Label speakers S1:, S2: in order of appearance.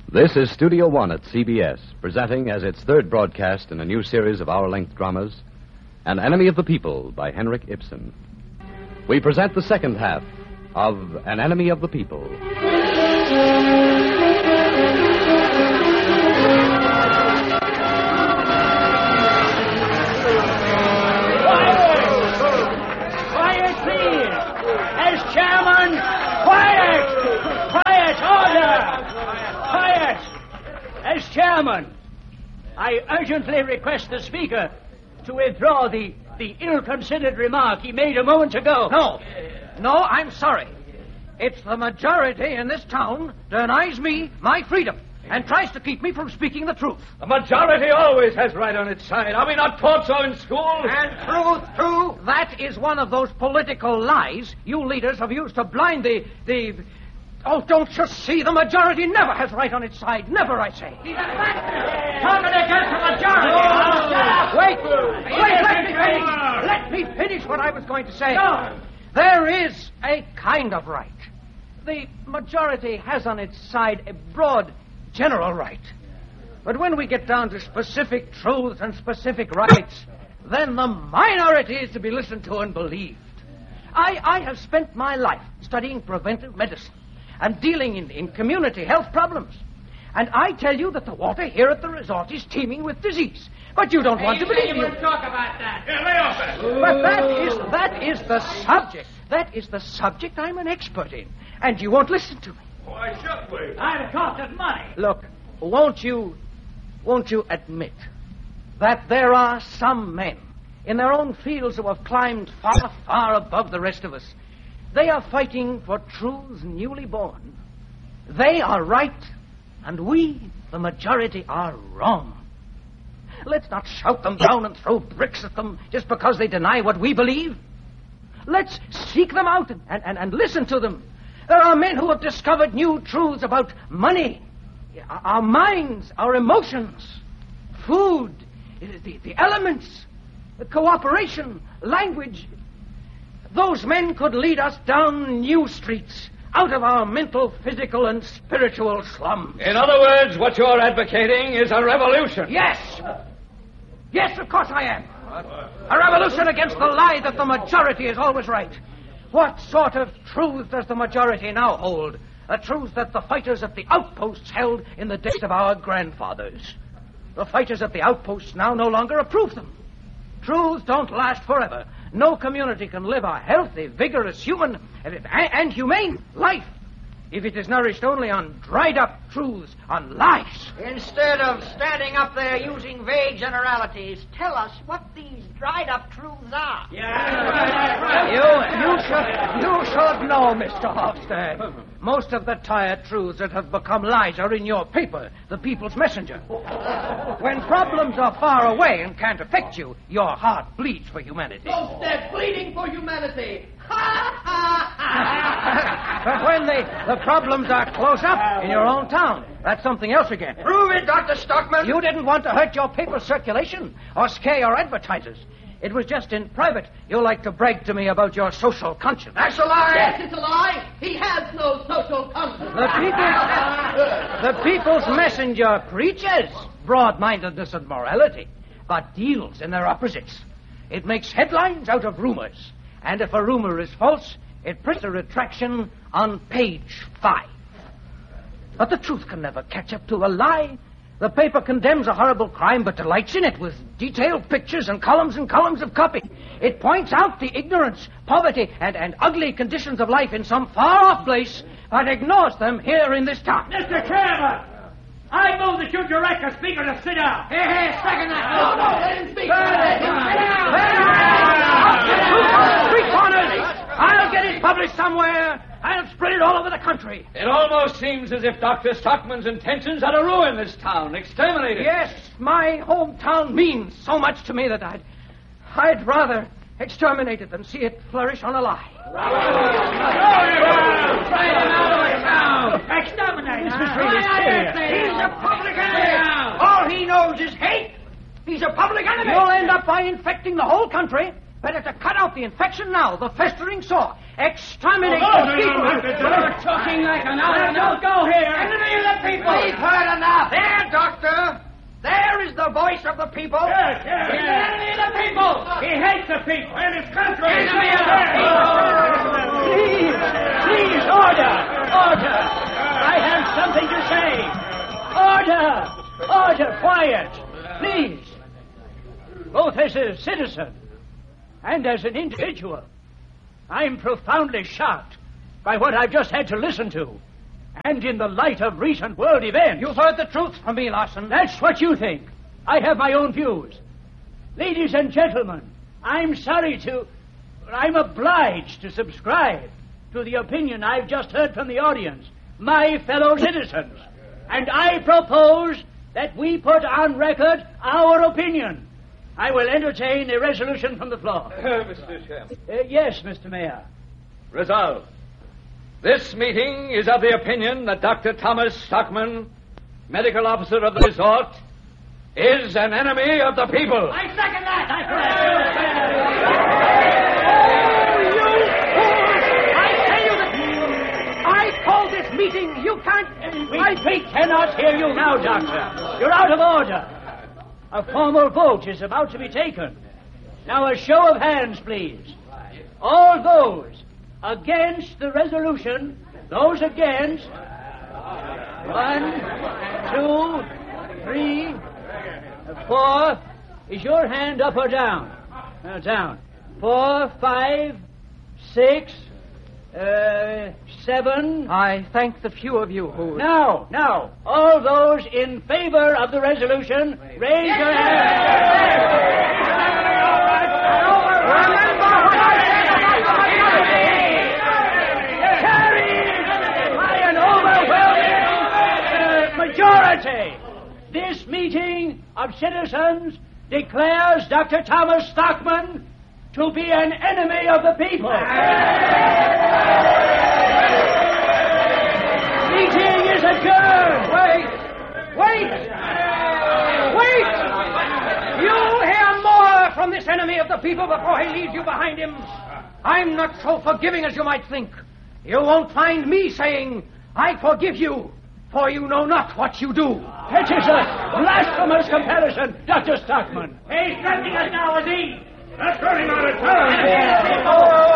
S1: This is Studio One at CBS, presenting as its third broadcast in a new series of hour-length dramas, An Enemy of the People by Henrik Ibsen. We present the second half of An Enemy of the People.
S2: Quiet, please! As chairman, quiet! Quiet, order! Quiet! As chairman, I urgently request the speaker to withdraw the ill-considered remark he made a moment ago.
S3: No, I'm sorry. It's the majority in this town denies me my freedom and tries to keep me from speaking the truth.
S4: The majority always has right on its side. Are we not taught so in school?
S3: And true, that is one of those political lies you leaders have used to blind the... Oh, don't you see? The majority never has right on its side. Never, I say.
S2: Talking against the majority!
S3: Wait, let me finish what I was going to say. No. There is a kind of right. The majority has on its side a broad, general right. But when we get down to specific truths and specific rights, then the minority is to be listened to and believed. I have spent my life studying preventive medicine and dealing in community health problems. And I tell you that the water here at the resort is teeming with disease. But you don't want to believe me.
S2: Talk about that.
S4: Yeah, lay off that.
S3: But that is the subject. That is the subject I'm an expert in. And you won't listen to me.
S4: Why should we?
S2: I've costed money.
S3: Look, won't you admit that there are some men in their own fields who have climbed far, far above the rest of us? They are fighting for truths newly born. They are right, and we, the majority, are wrong. Let's not shout them down and throw bricks at them just because they deny what we believe. Let's seek them out and listen to them. There are men who have discovered new truths about money, our minds, our emotions, food, the elements, the cooperation, language. Those men could lead us down new streets, out of our mental, physical, and spiritual slums.
S4: In other words, what you're advocating is a revolution.
S3: Yes! Yes, of course I am. A revolution against the lie that the majority is always right. What sort of truth does the majority now hold? A truth that the fighters at the outposts held in the days of our grandfathers. The fighters at the outposts now no longer approve them. Truths don't last forever. No community can live a healthy, vigorous, human, and humane life if it is nourished only on dried-up truths, on lies.
S5: Instead of standing up there using vague generalities, tell us what these dried-up truths are.
S3: You should know, Mr. Hofstad. Most of the tired truths that have become lies are in your paper, The People's Messenger. When problems are far away and can't affect you, your heart bleeds for humanity.
S5: Hofstad bleeding for humanity.
S3: But when the problems are close up in your own town, that's something else again.
S5: Prove it, Dr. Stockman.
S3: You didn't want to hurt your paper's circulation or scare your advertisers. It was just in private you like to brag to me about your social conscience.
S5: That's a lie. Yes, it's a lie. He has no social conscience.
S3: The People's Messenger preaches broad-mindedness and morality, but deals in their opposites. It makes headlines out of rumors. And if a rumor is false, it prints a retraction on page 5. But the truth can never catch up to a lie. The paper condemns a horrible crime, but delights in it with detailed pictures and columns of copy. It points out the ignorance, poverty, and ugly conditions of life in some far-off place, but ignores them here in this town.
S2: Mr. Chairman, I move that you direct the speaker to sit down.
S5: Hey, second that. No, let him speak. Let him sit down.
S3: Three corners. I'll get it published somewhere. I'll spread it all over the country.
S4: It almost seems as if Dr. Stockman's intentions are to ruin this town, exterminate it.
S3: Yes, my hometown means so much to me that I'd rather exterminate it than see it flourish on a lie.
S2: Exterminate.
S3: This is really serious.
S5: He's a public enemy. All he knows is hate. He's a public enemy.
S3: You'll end up by infecting the whole country. Better to cut out the infection now, the festering sore. Exterminate the people.
S2: You're talking like an out-and-out go here.
S5: Enemy of the people. We've heard the voice of the people?
S2: Yes.
S4: He's the enemy of the people.
S2: He hates the people and his country.
S4: Enemy of the
S2: Please, order. I have something to say. Order, quiet. Please. Both as a citizen and as an individual, I'm profoundly shocked by what I've just had to listen to. And in the light of recent world events...
S3: You've heard the truth from me, Larson.
S2: That's what you think. I have my own views. Ladies and gentlemen, I'm obliged to subscribe to the opinion I've just heard from the audience, my fellow citizens. And I propose that we put on record our opinion. I will entertain a resolution from the floor.
S4: Mr. Chairman.
S2: Yes, Mr. Mayor.
S4: Resolved. This meeting is of the opinion that Dr. Thomas Stockman, medical officer of the resort, is an enemy of the people.
S5: I second that.
S3: I call this meeting. You can't...
S2: We cannot hear you now, Doctor. You're out of order. A formal vote is about to be taken. Now, a show of hands, please. All those against the resolution, those against. 1, 2, 3, 4. Is your hand up or down? Down. 4, 5, 6, 7.
S3: I thank the few of you who...
S2: Now, all those in favor of the resolution, raise your hands. Carried by an overwhelming majority. This meeting of citizens declares Dr. Thomas Stockman to be an enemy of the people. Meeting is adjourned.
S3: Wait! You hear more from this enemy of the people before he leaves you behind him. I'm not so forgiving as you might think. You won't find me saying, I forgive you, for you know not what you do.
S2: That is a blasphemous comparison, Dr. Stockman.
S4: He's threatening us now, is he? Let's run him out of town.